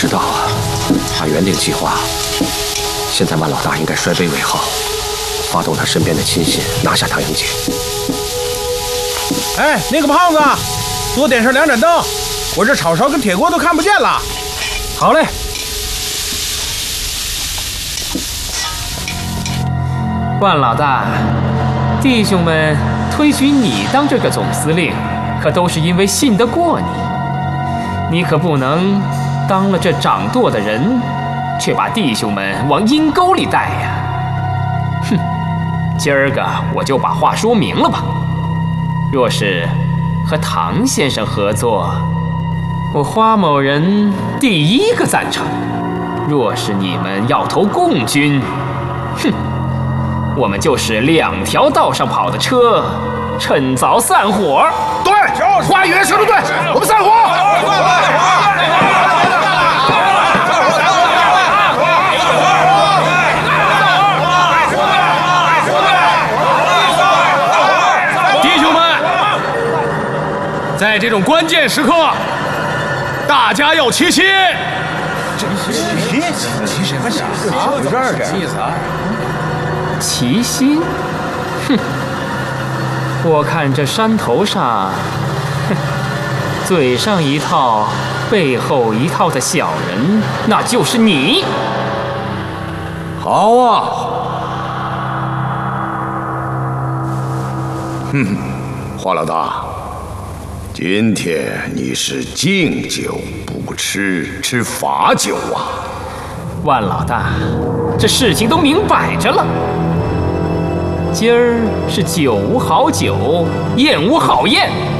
知道啊，按原定计划，现在万老大应该衰卑为号，发动他身边的亲信，拿下唐英杰。 哎，那个胖子，多点上2盏灯，我这炒勺跟铁锅都看不见了。 好嘞。万老大，弟兄们推举你当这个总司令，可都是因为信得过你。你可不能当了这掌舵的人，却把弟兄们往阴沟里带呀！哼，今儿个我就把话说明了吧。若是和唐先生合作，我花某人第一个赞成；若是你们要投共军，哼，我们就使2条道上跑的车，趁早散伙。 对，花园兄弟队，我们散伙。 弟兄们，在这种关键时刻，大家要齐心。 齐心啥？有这儿的意思啊？ 齐心？哼！我看这山头上，哼，嘴上一套，背后一套的小人，那就是你。 好啊！花老大，今天你是敬酒不吃罚酒啊！ 万老大，这事情都明摆着了。今儿是酒无好酒，宴无好宴。